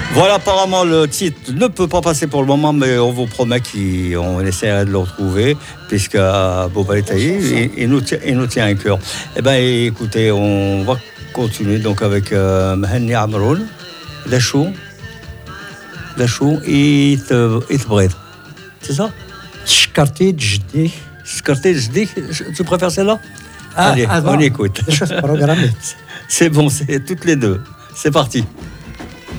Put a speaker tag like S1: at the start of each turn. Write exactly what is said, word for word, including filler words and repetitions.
S1: Voilà, apparemment le titre ne peut pas passer pour le moment, mais on vous promet qu'on essaiera de le retrouver, puisque Boba Etaï, il nous tient, il nous tient à cœur. Eh bien, écoutez, on va continuer donc avec euh, Mhenni Amroun, Lachou, Lachou et Ithbrid. C'est ça?
S2: Shkarti Jdi.
S1: Shkarti Jdi, tu préfères celle-là?
S2: Ah,
S1: Allez,
S2: ah,
S1: on écoute.
S2: Des choses programmées.
S1: C'est bon, c'est toutes les deux. C'est parti.